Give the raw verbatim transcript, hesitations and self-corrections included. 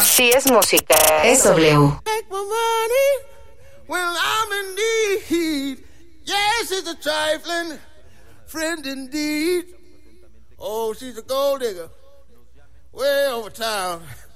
Si es música, es W. Take my money when I'm in need. Yes, it's a trifling friend indeed. Oh, she's a gold digger way over town.